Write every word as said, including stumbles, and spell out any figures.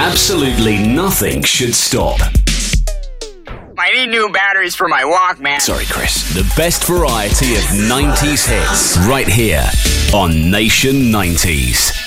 absolutely nothing should stop. I need new batteries for my Walkman. Sorry, Chris. The best variety of nineties hits right here on Nation nineties.